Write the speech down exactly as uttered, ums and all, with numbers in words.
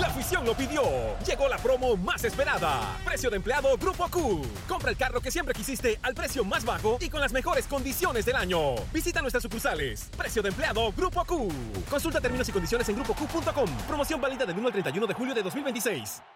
La afición lo pidió. Llegó la promo más esperada. Precio de empleado Grupo Q. Compra el carro que siempre quisiste al precio más bajo y con las mejores condiciones del año. Visita nuestras sucursales. Precio de empleado Grupo Q. Consulta términos y condiciones en grupo q punto com. Promoción válida del uno al treinta y uno de julio de dos mil veintiséis.